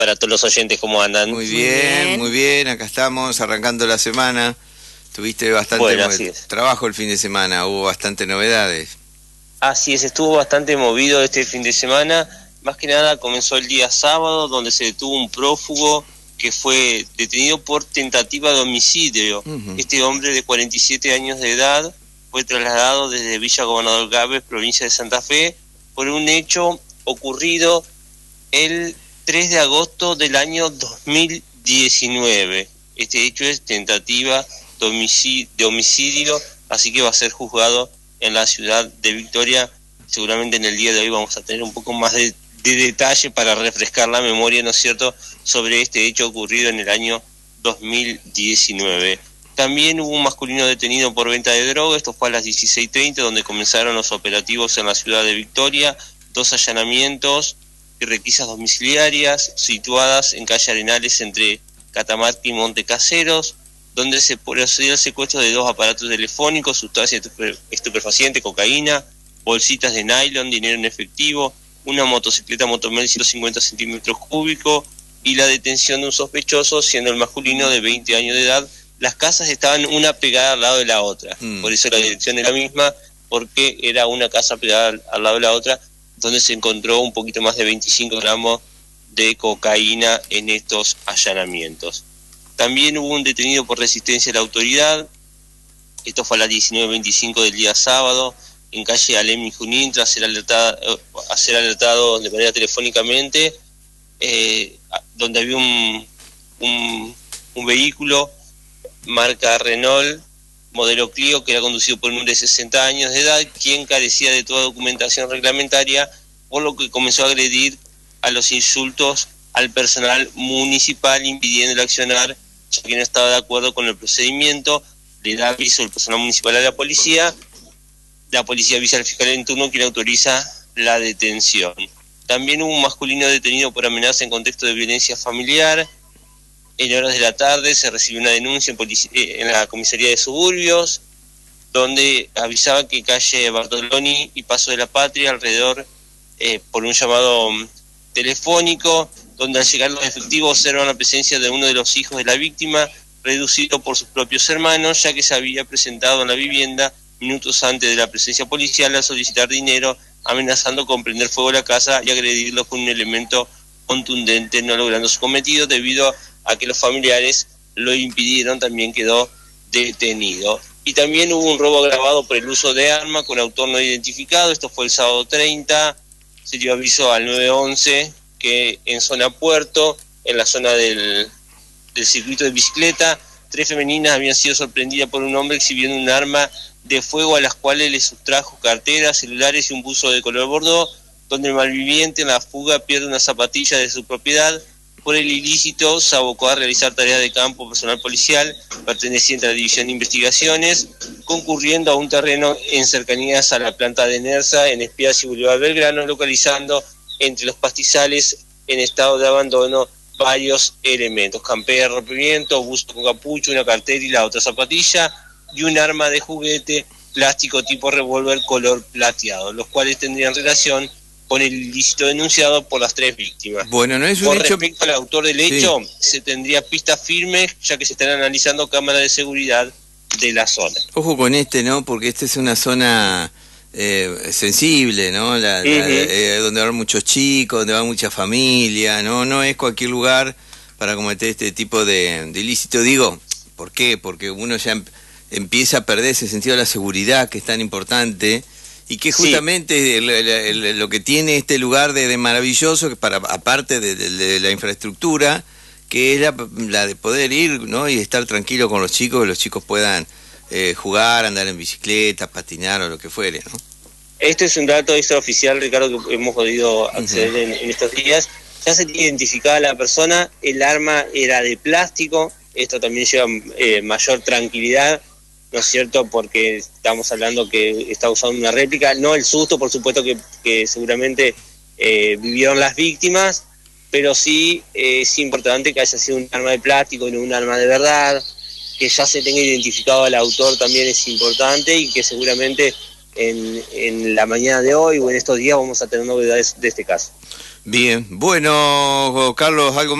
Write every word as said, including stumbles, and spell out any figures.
para todos los oyentes, ¿cómo andan? Muy bien, bien, muy bien, acá estamos, arrancando la semana. Tuviste bastante bueno, así es. trabajo el fin de semana, hubo bastante novedades. Así es, estuvo bastante movido este fin de semana. Más que nada comenzó el día sábado, donde se detuvo un prófugo que fue detenido por tentativa de homicidio. Uh-huh. Este hombre de cuarenta y siete años de edad fue trasladado desde Villa Gobernador Galvez, provincia de Santa Fe, por un hecho ocurrido el tres de agosto del año dos mil diecinueve. Este hecho es tentativa de homicidio, de homicidio, así que va a ser juzgado en la ciudad de Victoria. Seguramente en el día de hoy vamos a tener un poco más de, de detalle para refrescar la memoria, ¿no es cierto?, sobre este hecho ocurrido en el año dos mil diecinueve. También hubo un masculino detenido por venta de droga. Esto fue a las dieciséis treinta, donde comenzaron los operativos en la ciudad de Victoria. Dos allanamientos y requisas domiciliarias situadas en calle Arenales entre Catamarca y Montecaseros, donde se procedió al secuestro de dos aparatos telefónicos, sustancias estupefacientes, cocaína, bolsitas de nylon, dinero en efectivo, una motocicleta Motomel ciento cincuenta centímetros cúbicos y la detención de un sospechoso, siendo el masculino de veinte años de edad. Las casas estaban una pegada al lado de la otra, mm. por eso la dirección era la misma, porque era una casa pegada al, al lado de la otra, donde se encontró un poquito más de veinticinco gramos de cocaína en estos allanamientos. También hubo un detenido por resistencia a la autoridad. Esto fue a las diecinueve veinticinco del día sábado, en calle Alem y Junín, tras ser alertado, a ser alertado de manera telefónicamente, eh, donde había un, un, un vehículo marca Renault, modelo Clio, que era conducido por un hombre de sesenta años de edad, quien carecía de toda documentación reglamentaria, por lo que comenzó a agredir a los insultos al personal municipal, impidiendo el accionar, ya que no estaba de acuerdo con el procedimiento. Le da aviso el personal municipal a la policía, la policía avisa al fiscal en turno, quien autoriza la detención. También hubo un masculino detenido por amenaza en contexto de violencia familiar. En horas de la tarde se recibió una denuncia en, polic- en la comisaría de Suburbios, donde avisaba que calle Bartoloni y Paso de la Patria, alrededor eh, por un llamado telefónico, donde al llegar los efectivos observan la presencia de uno de los hijos de la víctima, reducido por sus propios hermanos, ya que se había presentado en la vivienda minutos antes de la presencia policial a solicitar dinero, amenazando con prender fuego a la casa y agredirlos con un elemento contundente, no logrando su cometido debido a que los familiares lo impidieron. También quedó detenido. Y también hubo un robo agravado por el uso de arma con autor no identificado. Esto fue el sábado treinta, se dio aviso al nueve once que en zona Puerto, en la zona del, del circuito de bicicleta, tres femeninas habían sido sorprendidas por un hombre exhibiendo un arma de fuego, a las cuales les sustrajo carteras, celulares y un buzo de color bordó, donde el malviviente en la fuga pierde una zapatilla de su propiedad. Por el ilícito se abocó a realizar tareas de campo personal policial perteneciente a la División de Investigaciones, concurriendo a un terreno en cercanías a la planta de Nersa, en Espias y Boulevard Belgrano, localizando entre los pastizales en estado de abandono varios elementos: campera de rompimiento, busto con capucho, una cartera y la otra zapatilla, y un arma de juguete plástico tipo revólver color plateado, los cuales tendrían relación con el ilícito denunciado por las tres víctimas. Bueno, no es un Con hecho... respecto al autor del hecho, sí, se tendría pistas firmes, ya que se están analizando cámaras de seguridad de la zona. Ojo con este, ¿no? Porque esta es una zona eh, sensible, ¿no? La, uh-huh. la, eh, donde van muchos chicos, donde va mucha familia, ¿no? No es cualquier lugar para cometer este tipo de, de ilícito. Digo, ¿por qué? Porque uno ya em, empieza a perder ese sentido de la seguridad, que es tan importante, y que justamente sí. el, el, el, lo que tiene este lugar de, de maravilloso, que para aparte de, de, de la infraestructura, que es la, la de poder ir, ¿no? Y estar tranquilo con los chicos, que los chicos puedan eh, jugar, andar en bicicleta, patinar o lo que fuere, ¿no? Este es un dato extraoficial, Ricardo, que hemos podido acceder uh-huh. en, en estos días. Ya se tiene identificada la persona, el arma era de plástico. Esto también lleva eh, mayor tranquilidad, ¿no es cierto? Porque estamos hablando que está usando una réplica, no el susto, por supuesto, que, que seguramente eh, vivieron las víctimas, pero sí eh, es importante que haya sido un arma de plástico y no un arma de verdad, que ya se tenga identificado al autor también es importante, y que seguramente en, en la mañana de hoy o en estos días vamos a tener novedades de este caso. Bien, bueno, Carlos, algo